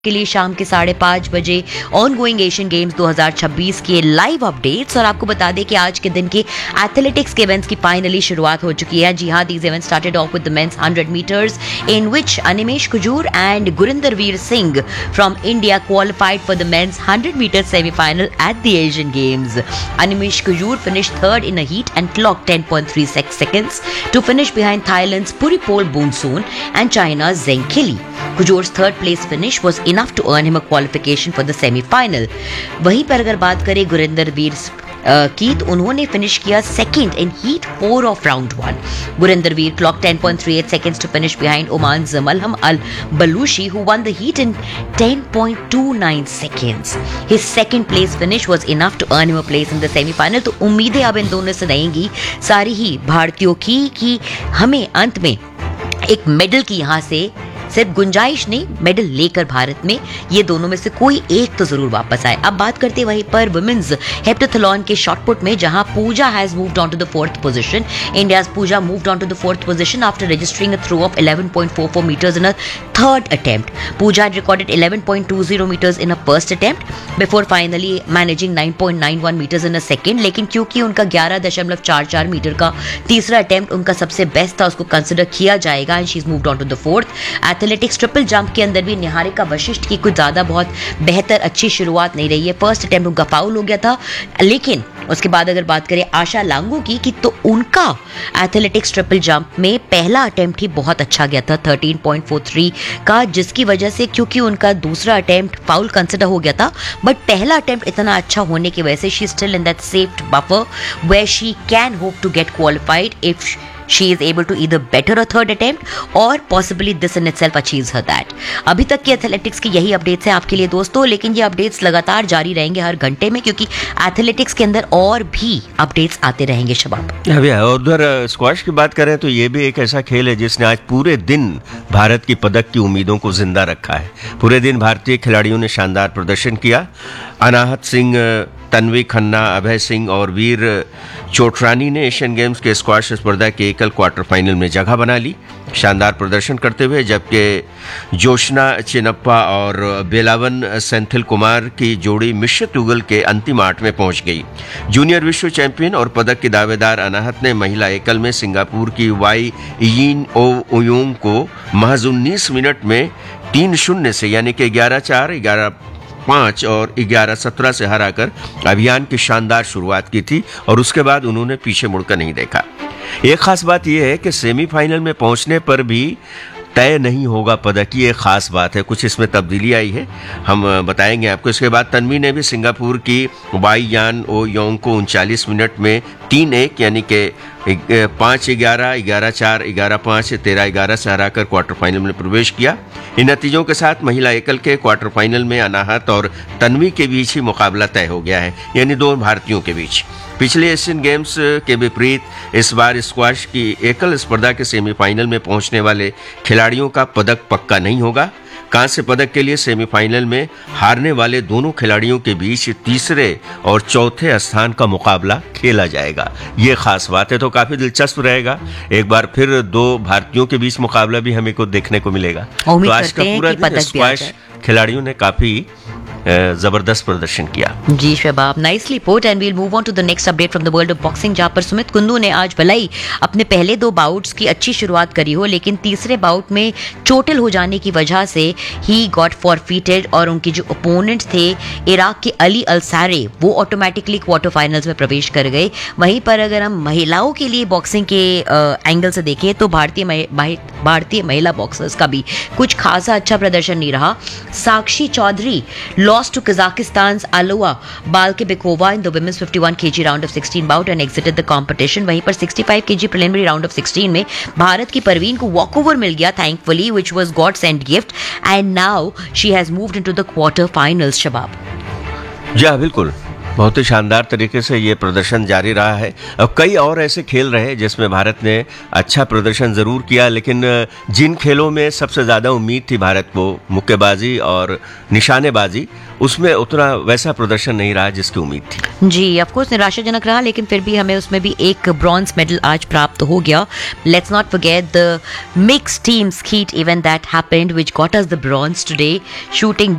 के लिए शाम के 5:30 बजे ऑन गोइंग एशियन गेम्स 2026 के लाइव अपडेट्स। और आपको बता दें कि आज के दिन के एथलेटिक्स के इवेंट्स की फाइनली शुरुआत हो चुकी है। जी हाँ, these events started off with the mains 100 meters in which Animesh Kujur and Gurinder Veer Singh from India qualified for the men's 100 meters semi-final at the Asian Games. Animesh Kujur finished third in a heat and clocked 10.36 seconds to finish behind Thailand's Puripol Boonsoon and China's Zheng Kili. Kujur's third place finish was enough to earn him a qualification for the semi-final. वहीं पर अगर बात करें गुरिंदर वीर की, तो उन्होंने finish किया second in heat 4 of round 1. Gurinder Veer clocked 10.38 seconds to finish behind Oman's Malham Al Balushi, who won the heat in 10.29 seconds. His second place finish was enough to earn him a place in the semi-final. तो उम्मीदें अब इन दोनों से रहेंगी सारी ही भारतीयों की कि हमें अंत में एक मेडल की यहाँ से सिर्फ गुंजाइश नहीं, मेडल लेकर भारत में ये दोनों में से कोई एक तो जरूर वापस आए. अब बात करते वहीं पर वुमेन्स हेप्टाथलॉन के शॉटपुट में, जहां पूजा has moved on to the 4th position. India's Puja moved on to the 4th position after registering a throw of 11.44 meters in a third attempt. Pooja had recorded 11.20 meters in a first attempt before finally managing 9.91 meters in a second. लेकिन क्योंकि उनका 11.44 metre का तीसरा attempt उनका सबसे best था, उसको consider किया जाएगा and she is moved on to the 4th. Athletics triple jump के अंदर भी निहारिका वशिष्ठ की कुछ ज्यादा बहुत बेहतर अच्छी शुरुआत नहीं रही है. फर्स्ट अटेम्प्ट उनका फाउल हो गया था, लेकिन उसके बाद अगर बात करें आशा लांगू की तो उनका एथलेटिक्स ट्रिपल जंप में पहला अटेम्प्ट ही बहुत अच्छा गया था 13.43 का, जिसकी वजह से क्योंकि उनका दूसरा अटेम्प्ट फाउल कंसिडर हो गया था, बट पहला अटेम्प्ट इतना अच्छा होने की वजह से she still in that सेफ्ड buffer where she can hope to get qualified if she is able to either better a third attempt or possibly this in itself achieves her that. अभी तक के athletics की यही updates हैं आपके लिए दोस्तों, लेकिन ये अपडेट्स लगातार जारी रहेंगे हर घंटे में, क्योंकि एथलेटिक्स के अंदर और भी अपडेट्स आते रहेंगे. शबाब, और उधर स्क्वैश की बात करें तो ये भी एक ऐसा खेल है जिसने आज पूरे दिन भारत की पदक की उम्मीदों को जिंदा रखा है. पूरे दिन भारतीय खिलाड़ियों ने शानदार प्रदर्शन किया. अनाहत सिंह, तन्वी खन्ना, अभय सिंह और वीर चोटरानी ने एशियन गेम्स के स्क्वाश स्पर्धा के एकल क्वार्टर फाइनल में जगह बना ली शानदार प्रदर्शन करते हुए, जबकि जोशना चिनप्पा और बेलावन सेंथिल कुमार की जोड़ी मिश्रित युगल के अंतिम 8 में पहुंच गई. जूनियर विश्व चैंपियन और पदक की दावेदार अनाहत ने महिला एकल में सिंगापुर की वाई यीन ओ उयोंग को महज 19 मिनट में 3-0 से यानी कि 11-4, 11-5 और 11-17 से हराकर अभियान की शानदार शुरुआत की थी और उसके बाद उन्होंने पीछे मुड़कर नहीं देखा. एक खास बात यह है कि सेमीफाइनल में पहुंचने पर भी तय नहीं होगा पदक, ये एक खास बात है. कुछ इसमें तब्दीली आई है, हम बताएंगे आपको. इसके बाद तन्वी ने भी सिंगापुर की वाई यान ओ योंग को 39 मिनट में 3-1 यानी कि 5-11, 11-4, 11-5, 13-11 से हराकर क्वार्टर फाइनल में प्रवेश किया. इन नतीजों के साथ महिला एकल के क्वार्टर फाइनल में अनाहत और तन्वी के बीच ही मुकाबला तय हो गया है, यानी दो भारतीयों के बीच. पिछले एशियन गेम्स के विपरीत इस बार स्क्वैश की एकल स्पर्धा के सेमीफाइनल में पहुंचने वाले खिलाड़ियों का पदक पक्का नहीं होगा. कांस्य पदक के लिए सेमीफाइनल में हारने वाले दोनों खिलाड़ियों के बीच तीसरे और चौथे स्थान का मुकाबला खेला जाएगा. ये खास बात है, तो काफी दिलचस्प रहेगा. एक बार फिर दो भारतीयों के बीच मुकाबला भी हमें को देखने को मिलेगा. तो आज का पूरा दिन स्क्वैश खिलाड़ियों ने काफी जबरदस्त प्रदर्शन किया. जी शबाब, nicely put. And we'll move on to the next update from the world of boxing, जहां पर सुमित कुंडू ने आज भलाई अपने पहले 2 बाउट्स की अच्छी शुरुआत करी हो, लेकिन तीसरे बाउट में चोटिल हो जाने की वजह से ही गॉट फॉरफीटेड और उनके जो ओपोनेंट्स थे इराक के अली अलसारे, वो ऑटोमेटिकली क्वार्टर फाइनल्स में प्रवेश कर गए. वहीं पर अगर हम महिलाओं के लिए बॉक्सिंग के एंगल से देखें तो भारतीय महिला बॉक्सर्स का भी कुछ खासा अच्छा प्रदर्शन नहीं रहा. साक्षी Chaudhary lost to Kazakhstan's Alua Balkibekova in the women's 51 kg round of 16 bout and exited the competition. वहीं पर 65 kg preliminary round of 16 में भारत की परवीन को walkover मिल गया thankfully, which was God sent gift, and now she has moved into the quarter finals. शबाब, जी बिल्कुल. बहुत ही शानदार तरीके से ये प्रदर्शन जारी रहा है। अब कई और ऐसे खेल रहे जिसमें भारत ने अच्छा प्रदर्शन ज़रूर किया, लेकिन जिन खेलों में सबसे ज़्यादा उम्मीद थी भारत को, मुक्केबाजी और निशानेबाजी, उसमें उतना वैसा प्रदर्शन नहीं रहा जिसकी उम्मीद थी। जी, ऑफ कोर्स निराशाजनक रहा, लेकिन फिर भी हमें उसमें भी एक ब्रॉन्ज मेडल आज प्राप्त हो गया। Let's not forget the mixed team skeet event that happened which got us the bronze today, shooting